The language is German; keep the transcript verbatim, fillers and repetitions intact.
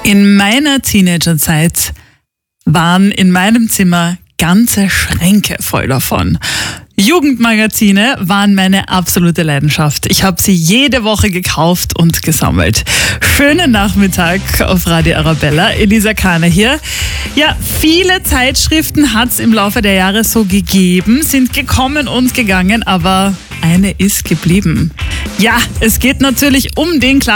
In meiner Teenagerzeit waren in meinem Zimmer ganze Schränke voll davon. Jugendmagazine waren meine absolute Leidenschaft. Ich habe sie jede Woche gekauft und gesammelt. Schönen Nachmittag auf Radio Arabella. Elisa Kahner hier. Ja, viele Zeitschriften hat es im Laufe der Jahre so gegeben, sind gekommen und gegangen, aber eine ist geblieben. Ja, es geht natürlich um den Klassiker.